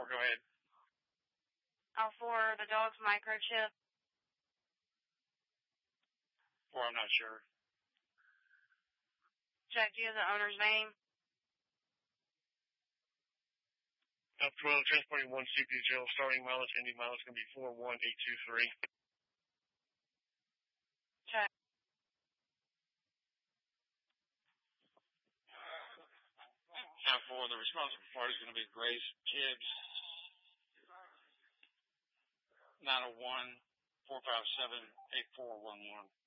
4, go ahead. For the dog's microchip. 4, I'm not sure. Jack, do you have the owner's name? 12, transporting 1 CPGL, starting mileage, ending mileage is going to be 41823. Check. Now 4, the responsible party is going to be Grace Tibbs. 901-457-8411.